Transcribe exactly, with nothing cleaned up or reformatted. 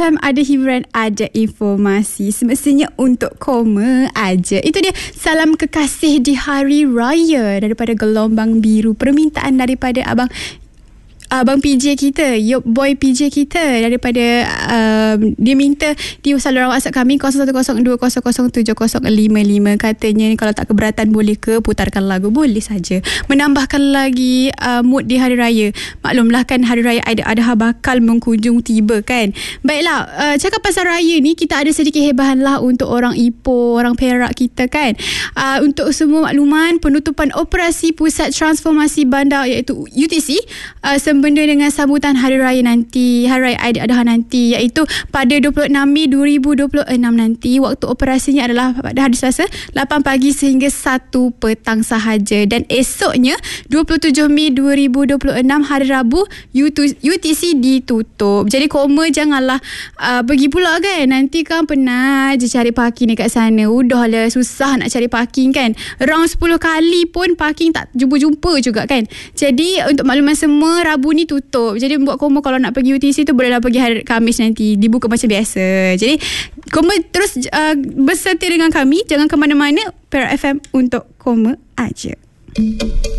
F M ada hiburan, ada informasi. Semestinya untuk koma aja. Itu dia salam kekasih di Hari Raya daripada Gelombang Biru. Permintaan daripada Abang Abang P J kita, Yop Boy P J kita daripada uh, dia minta di saluran WhatsApp kami kosong satu kosong dua kosong kosong tujuh kosong lima lima. Katanya kalau tak keberatan boleh ke putarkan lagu, boleh saja. Menambahkan lagi uh, mood di Hari Raya. Maklumlah kan Hari Raya Aidiladha bakal menghujung tiba kan. Baiklah, uh, cakap pasal raya ni, kita ada sedikit hebahan lah untuk orang Ipoh, orang Perak kita kan. Uh, untuk semua makluman, penutupan operasi Pusat Transformasi Bandar iaitu U T C uh, benda dengan sambutan Hari Raya nanti, Hari Raya Aidiladha nanti, iaitu pada dua puluh enam Mei dua ribu dua puluh enam nanti. Waktu operasinya adalah pada hari Selasa lapan pagi sehingga satu petang sahaja. Dan esoknya dua puluh tujuh Mei dua ribu dua puluh enam hari Rabu, U T C ditutup. Jadi koma janganlah uh, pergi pula kan. Nanti kan penat je cari parking dekat sana. Udahlah susah nak cari parking kan. Round sepuluh kali pun parking tak jumpa-jumpa juga kan. Jadi untuk makluman semua, Rabu ni tutup. Jadi buat koma kalau nak pergi U T C tu bolehlah pergi hari Khamis nanti. Dibuka macam biasa. Jadi koma terus uh, bersetia dengan kami. Jangan ke mana-mana. Perak F M untuk koma aja.